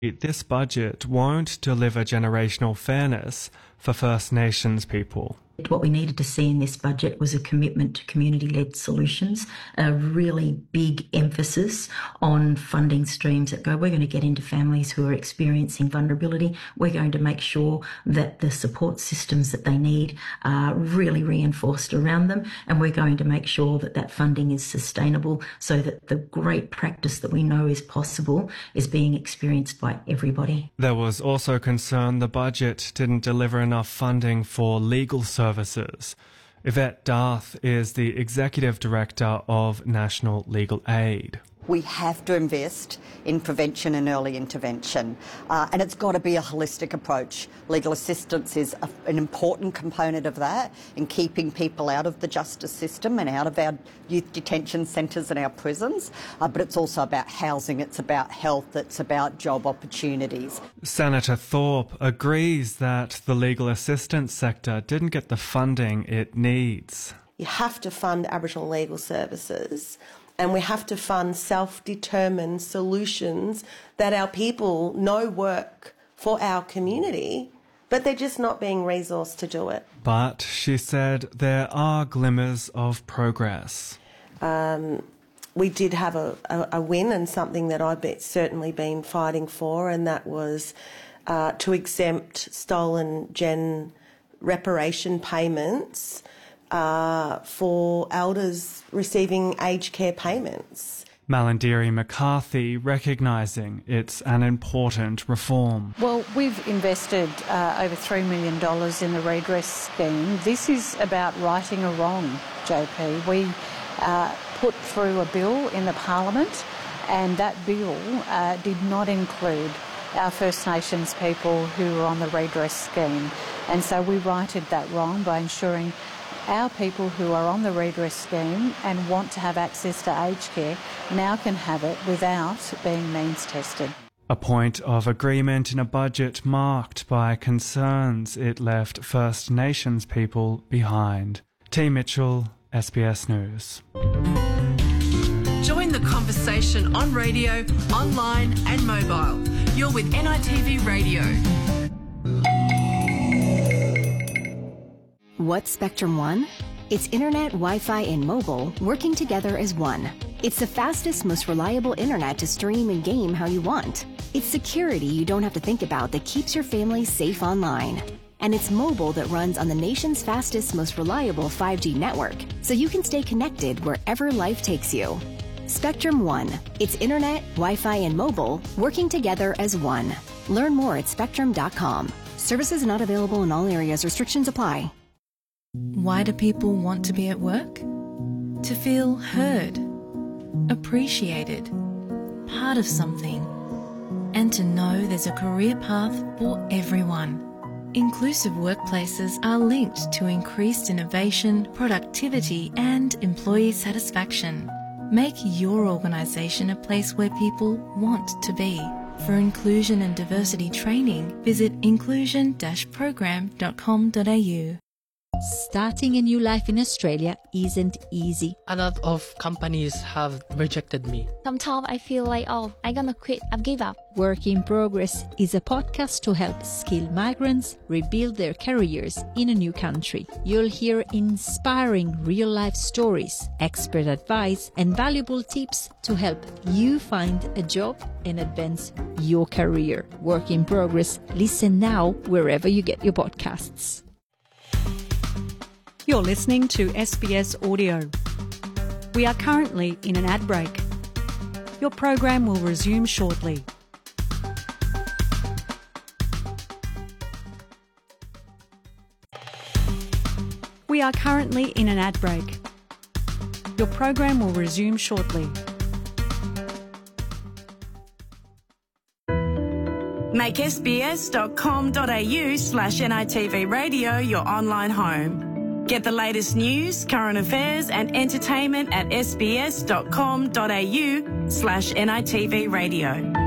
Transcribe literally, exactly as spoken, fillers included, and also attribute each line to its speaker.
Speaker 1: This budget won't deliver generational fairness for First Nations people.
Speaker 2: What we needed to see in this budget was a commitment to community-led solutions, a really big emphasis on funding streams that go, we're going to get into families who are experiencing vulnerability. We're going to make sure that the support systems that they need are really reinforced around them. And we're going to make sure that that funding is sustainable so that the great practice that we know is possible is being experienced by everybody.
Speaker 1: There was also concern the budget didn't deliver enough funding for legal services. Services. Yvette Darth is the Executive Director of National Legal Aid.
Speaker 3: We have to invest in prevention and early intervention, uh, and it's got to be a holistic approach. Legal assistance is a, an important component of that in keeping people out of the justice system and out of our youth detention centres and our prisons, uh, but it's also about housing, it's about health, it's about job opportunities.
Speaker 1: Senator Thorpe agrees that the legal assistance sector didn't get the funding it needs.
Speaker 4: You have to fund Aboriginal legal services. And we have to fund self-determined solutions that our people know work for our community, but they're just not being resourced to do it.
Speaker 1: But she said there are glimmers of progress.
Speaker 4: Um, we did have a, a, a win and something that I've been, certainly been fighting for, and that was uh, to exempt stolen gen reparation payments Uh, for elders receiving aged care payments.
Speaker 1: Malandiri McCarthy recognising it's an important reform.
Speaker 5: Well, we've invested uh, over three million dollars in the redress scheme. This is about righting a wrong, J P. We uh, put through a bill in the Parliament, and that bill uh, did not include our First Nations people who were on the redress scheme. And so we righted that wrong by ensuring our people who are on the redress scheme and want to have access to aged care now can have it without being means tested.
Speaker 1: A point of agreement in a budget marked by concerns it left First Nations people behind. T. Mitchell, S B S News.
Speaker 6: Join the conversation on radio, online and mobile. You're with N I T V Radio.
Speaker 7: What's Spectrum One? It's internet, Wi-Fi, and mobile working together as one. It's the fastest, most reliable internet to stream and game how you want. It's security you don't have to think about that keeps your family safe online. And it's mobile that runs on the nation's fastest, most reliable five G network, so you can stay connected wherever life takes you. Spectrum One. It's internet, Wi-Fi, and mobile working together as one. Learn more at spectrum dot com. Services not available in all areas. Restrictions apply.
Speaker 8: Why do people want to be at work? To feel heard, appreciated, part of something, and to know there's a career path for everyone. Inclusive workplaces are linked to increased innovation, productivity, and employee satisfaction. Make your organisation a place where people want to be. For inclusion and diversity training, visit inclusion dash program dot com dot a u.
Speaker 9: Starting a new life in Australia isn't easy.
Speaker 10: A lot of companies have rejected me.
Speaker 11: Sometimes I feel like, oh, I'm gonna quit, I've give up.
Speaker 9: Work in Progress is a podcast to help skilled migrants rebuild their careers in a new country. You'll hear inspiring real-life stories, expert advice, and valuable tips to help you find a job and advance your career. Work in Progress. Listen now wherever you get your podcasts.
Speaker 12: You're listening to S B S Audio. We are currently in an ad break. Your program will resume shortly. We are currently in an ad break. Your program will resume shortly.
Speaker 6: Make sbs.com.au slash NITV radio your online home. Get the latest news, current affairs and entertainment at sbs.com.au slash NITV radio.